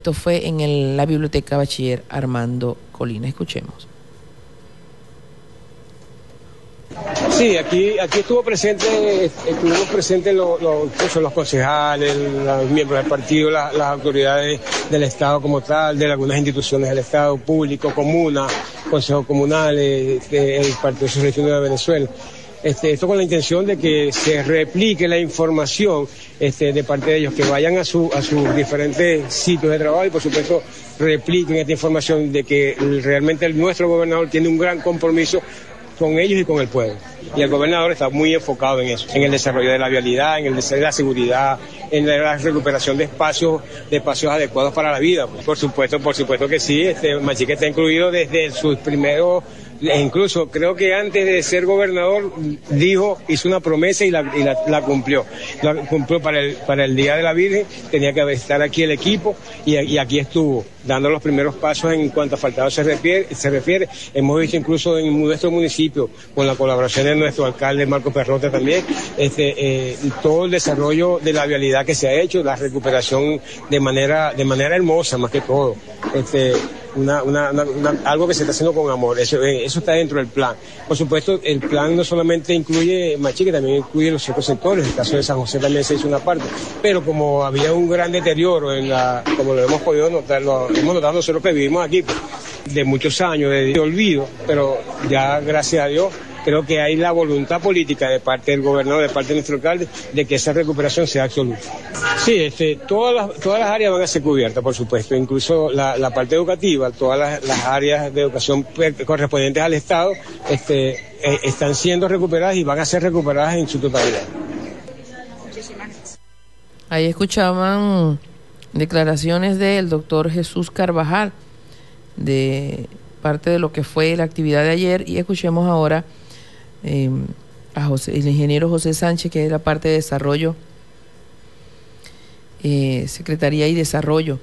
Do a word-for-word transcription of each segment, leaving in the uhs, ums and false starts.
Esto fue en el, la biblioteca Bachiller Armando Colina. Escuchemos. Sí, aquí aquí estuvo presente, estuvimos presentes los, los, los concejales, los miembros del partido, las, las autoridades del Estado como tal, de algunas instituciones del Estado, público, comuna, consejos comunales, el Partido Socialista de Venezuela. Este, esto con la intención de que se replique la información este, de parte de ellos, que vayan a, su, a sus diferentes sitios de trabajo y por supuesto repliquen esta información de que realmente el, nuestro gobernador tiene un gran compromiso con ellos y con el pueblo. Y el gobernador está muy enfocado en eso, en el desarrollo de la vialidad, en el desarrollo de la seguridad, en la recuperación de espacios, de espacios adecuados para la vida. Por supuesto, por supuesto que sí, este Machique está incluido desde sus primeros. Incluso creo que antes de ser gobernador dijo, hizo una promesa y la, y la, la cumplió. La cumplió para el, para el Día de la Virgen, tenía que estar aquí el equipo y, y aquí estuvo, dando los primeros pasos en cuanto a asfaltado se refiere, se refiere. Hemos visto incluso en nuestro municipio, con la colaboración de nuestro alcalde Marco Perrote también, este, eh, todo el desarrollo de la vialidad que se ha hecho, la recuperación de manera, de manera hermosa más que todo. Este, Una, una, una, una, algo que se está haciendo con amor, eso, eso está dentro del plan. Por supuesto, el plan no solamente incluye Machique, también incluye los otros sectores, el caso de San José también se hizo una parte, pero como había un gran deterioro, en la, como lo hemos podido notar, lo hemos notado nosotros que vivimos aquí, pues, de muchos años de, de olvido, pero ya gracias a Dios, creo que hay la voluntad política de parte del gobernador, de parte de nuestro alcalde, de que esa recuperación sea absoluta. Sí, este, todas las, todas las áreas van a ser cubiertas, por supuesto, incluso la, la parte educativa, todas las, las áreas de educación correspondientes al Estado, este, eh, están siendo recuperadas y van a ser recuperadas en su totalidad. Ahí escuchaban declaraciones del doctor Jesús Carvajal, de parte de lo que fue la actividad de ayer, y escuchemos ahora Eh, a José, el ingeniero José Sánchez, que es la parte de desarrollo, eh, Secretaría y Desarrollo.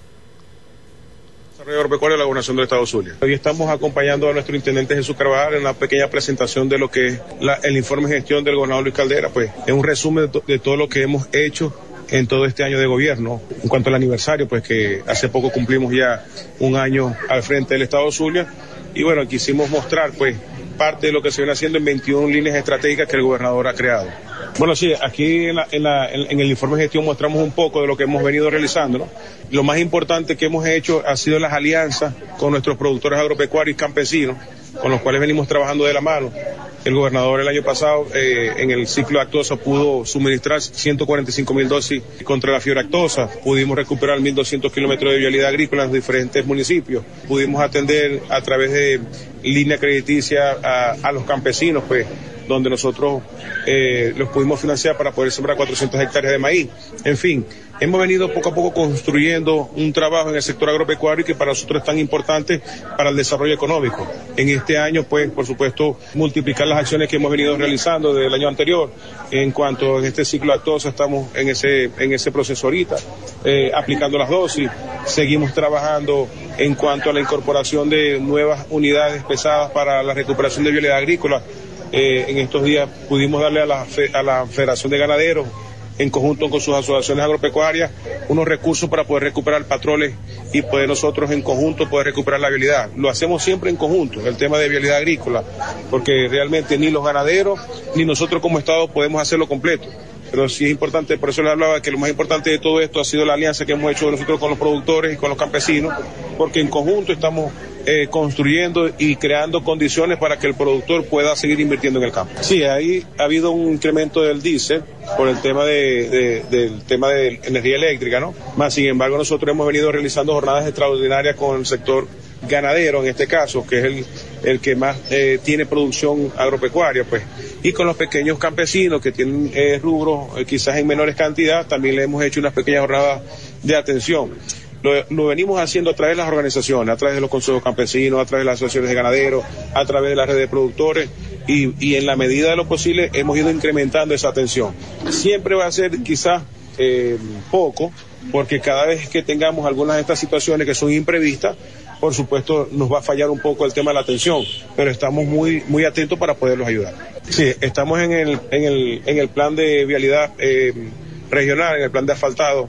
Desarrollo agropecuario de la Gobernación del Estado Zulia. Hoy estamos acompañando a nuestro intendente Jesús Carvajal en la pequeña presentación de lo que es la, el informe de gestión del gobernador Luis Caldera, pues es un resumen de, to, de todo lo que hemos hecho en todo este año de gobierno. En cuanto al aniversario, pues que hace poco cumplimos ya un año al frente del Estado Zulia, y bueno, quisimos mostrar pues parte de lo que se viene haciendo en veintiuna líneas estratégicas que el gobernador ha creado. Bueno, sí, aquí en, la, en, la, en el informe de gestión mostramos un poco de lo que hemos venido realizando, ¿no? Lo más importante que hemos hecho ha sido las alianzas con nuestros productores agropecuarios y campesinos, con los cuales venimos trabajando de la mano. El gobernador el año pasado, eh, en el ciclo de actosa, pudo suministrar ciento cuarenta y cinco mil dosis contra la fiebre actosa. Pudimos recuperar mil doscientos kilómetros de vialidad agrícola en los diferentes municipios. Pudimos atender a través de línea crediticia a, a los campesinos, pues, donde nosotros eh, los pudimos financiar para poder sembrar cuatrocientas hectáreas de maíz. En fin, hemos venido poco a poco construyendo un trabajo en el sector agropecuario que para nosotros es tan importante para el desarrollo económico. En este año, pues, por supuesto, multiplicar las acciones que hemos venido realizando desde el año anterior. En cuanto a este ciclo actosa, estamos en ese, en ese proceso ahorita, eh, aplicando las dosis. Seguimos trabajando en cuanto a la incorporación de nuevas unidades pesadas para la recuperación de vialidad agrícola. Eh, en estos días pudimos darle a la, fe, a la Federación de Ganaderos, en conjunto con sus asociaciones agropecuarias, unos recursos para poder recuperar patroles y poder nosotros en conjunto poder recuperar la vialidad. Lo hacemos siempre en conjunto, el tema de vialidad agrícola, porque realmente ni los ganaderos ni nosotros como Estado podemos hacerlo completo. Pero sí es importante, por eso les hablaba que lo más importante de todo esto ha sido la alianza que hemos hecho nosotros con los productores y con los campesinos, porque en conjunto estamos eh, construyendo y creando condiciones para que el productor pueda seguir invirtiendo en el campo. Sí, ahí ha habido un incremento del diésel por el tema de, de, del tema de energía eléctrica, ¿no? Más sin embargo, nosotros hemos venido realizando jornadas extraordinarias con el sector ganadero, en este caso, que es el, el que más eh, tiene producción agropecuaria, pues, y con los pequeños campesinos que tienen eh, rubros eh, quizás en menores cantidades, también le hemos hecho unas pequeñas jornadas de atención. Lo, lo venimos haciendo a través de las organizaciones, a través de los consejos campesinos, a través de las asociaciones de ganaderos, a través de la red de productores, y, y en la medida de lo posible hemos ido incrementando esa atención. Siempre va a ser quizás eh, poco, porque cada vez que tengamos algunas de estas situaciones que son imprevistas, por supuesto nos va a fallar un poco el tema de la atención, pero estamos muy muy atentos para poderlos ayudar. Sí, estamos en el en el en el plan de vialidad eh, regional, en el plan de asfaltado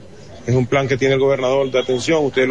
Es un plan que tiene el gobernador de atención. Ustedes